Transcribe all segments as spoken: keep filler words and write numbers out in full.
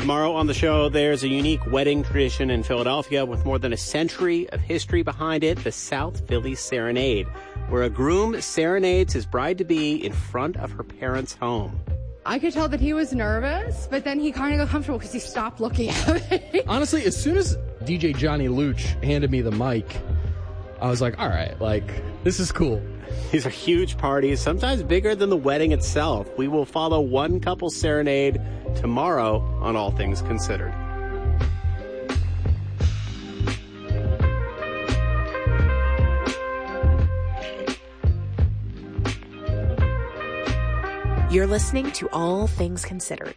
Tomorrow on the show, there's a unique wedding tradition in Philadelphia with more than a century of history behind it, the South Philly Serenade, where a groom serenades his bride-to-be in front of her parents' home. I could tell that he was nervous, but then he kind of got comfortable because he stopped looking at me. Honestly, as soon as D J Johnny Luch handed me the mic, I was like, all right, like, this is cool. These are huge parties, sometimes bigger than the wedding itself. We will follow one couple's serenade tomorrow on All Things Considered. You're listening to All Things Considered.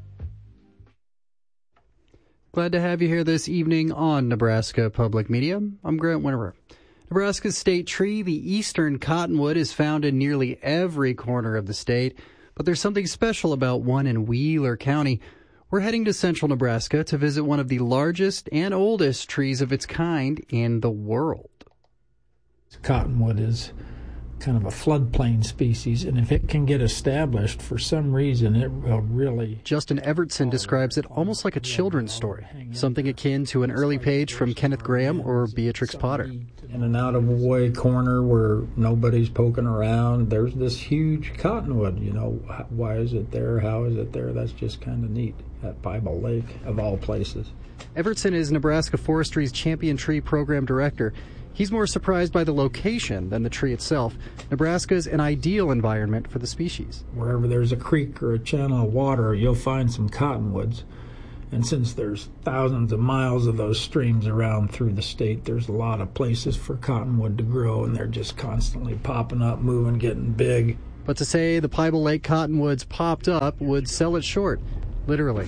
Glad to have you here this evening on Nebraska Public Media. I'm Grant Winterer. Nebraska's state tree, the eastern cottonwood, is found in nearly every corner of the state, but there's something special about one in Wheeler County. We're heading to central Nebraska to visit one of the largest and oldest trees of its kind in the world. Cottonwood is kind of a floodplain species, and if it can get established for some reason, it will really... Justin Evertson describes it almost like a children's story, something akin to an early page from Kenneth Graham or Beatrix Potter. In an out-of-the-way corner where nobody's poking around, there's this huge cottonwood. You know, why is it there? How is it there? That's just kind of neat at Bible Lake, of all places. Evertson is Nebraska Forestry's Champion Tree Program Director. He's more surprised by the location than the tree itself. Nebraska's an ideal environment for the species. Wherever there's a creek or a channel of water, you'll find some cottonwoods. And since there's thousands of miles of those streams around through the state, there's a lot of places for cottonwood to grow, and they're just constantly popping up, moving, getting big. But to say the Bible Lake cottonwoods popped up would sell it short, literally.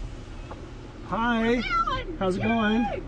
Hi, how's it going?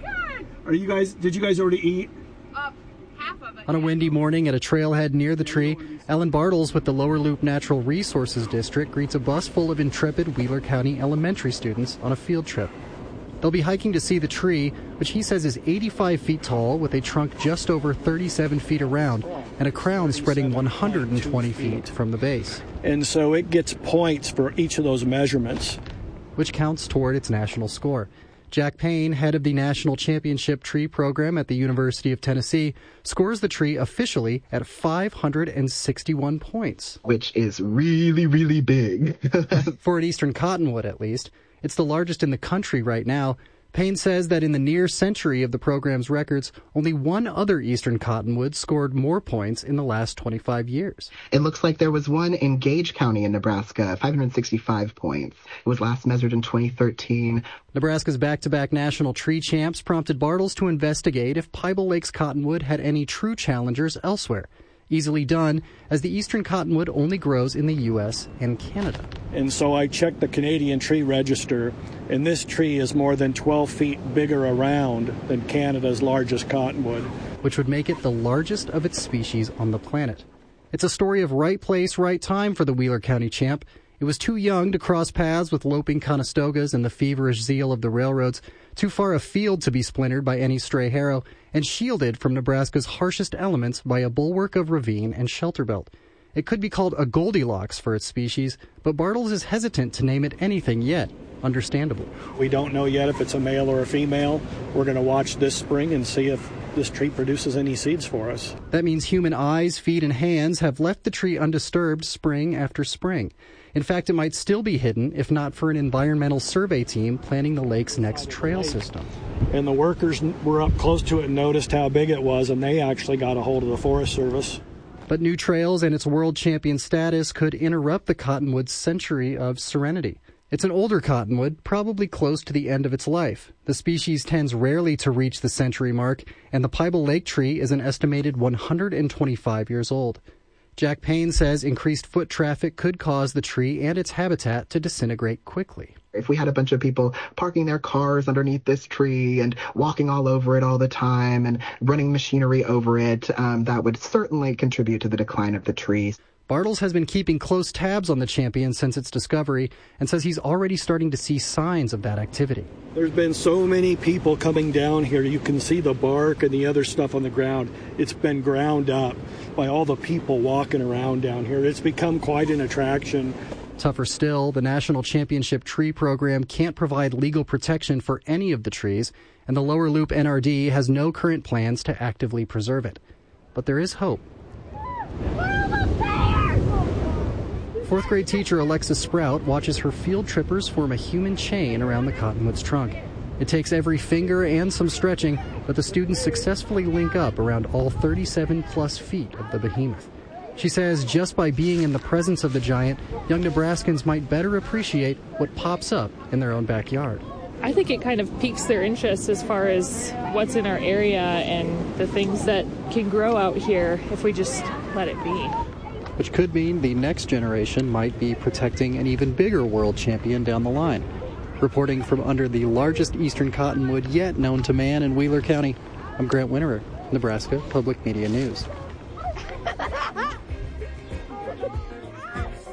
Are you guys, did you guys already eat? Uh, half of it. On a windy morning at a trailhead near the tree, Ellen Bartles with the Lower Loop Natural Resources District greets a bus full of intrepid Wheeler County elementary students on a field trip. They'll be hiking to see the tree, which he says is eighty-five feet tall with a trunk just over thirty-seven feet around and a crown spreading one hundred twenty feet from the base. And so it gets points for each of those measurements, which counts toward its national score. Jack Payne, head of the National Championship Tree Program at the University of Tennessee, scores the tree officially at five hundred sixty-one points. Which is really, really big. For an eastern cottonwood, at least. It's the largest in the country right now. Payne says that in the near century of the program's records, only one other eastern cottonwood scored more points in the last twenty-five years. It looks like there was one in Gage County in Nebraska, five hundred sixty-five points. It was last measured in twenty thirteen. Nebraska's back-to-back national tree champs prompted Bartles to investigate if Bible Lake's cottonwood had any true challengers elsewhere. Easily done, as the eastern cottonwood only grows in the U S and Canada. And so I checked the Canadian Tree Register, and this tree is more than twelve feet bigger around than Canada's largest cottonwood, which would make it the largest of its species on the planet. It's a story of right place, right time for the Wheeler County champ. It was too young to cross paths with loping Conestogas and the feverish zeal of the railroads, too far afield to be splintered by any stray harrow, and shielded from Nebraska's harshest elements by a bulwark of ravine and shelter belt. It could be called a Goldilocks for its species, but Bartles is hesitant to name it anything yet. Understandable. We don't know yet if it's a male or a female. We're going to watch this spring and see if this tree produces any seeds for us. That means human eyes, feet, and hands have left the tree undisturbed spring after spring. In fact, it might still be hidden if not for an environmental survey team planning the lake's next trail system. And the workers were up close to it and noticed how big it was, and they actually got a hold of the Forest Service. But new trails and its world champion status could interrupt the cottonwood's century of serenity. It's an older cottonwood, probably close to the end of its life. The species tends rarely to reach the century mark, and the Bible Lake tree is an estimated one hundred twenty-five years old. Jack Payne says increased foot traffic could cause the tree and its habitat to disintegrate quickly. If we had a bunch of people parking their cars underneath this tree and walking all over it all the time and running machinery over it, um, that would certainly contribute to the decline of the trees. Bartles has been keeping close tabs on the champion since its discovery and says he's already starting to see signs of that activity. There's been so many people coming down here. You can see the bark and the other stuff on the ground. It's been ground up by all the people walking around down here. It's become quite an attraction. Tougher still, the National Championship Tree Program can't provide legal protection for any of the trees, and the Lower Loop N R D has no current plans to actively preserve it. But there is hope. Fourth grade teacher Alexa Sprout watches her field trippers form a human chain around the cottonwood's trunk. It takes every finger and some stretching, but the students successfully link up around all thirty-seven plus feet of the behemoth. She says just by being in the presence of the giant, young Nebraskans might better appreciate what pops up in their own backyard. I think it kind of piques their interest as far as what's in our area and the things that can grow out here if we just let it be. Which could mean the next generation might be protecting an even bigger world champion down the line. Reporting from under the largest eastern cottonwood yet known to man in Wheeler County, I'm Grant Winterer, Nebraska Public Media News.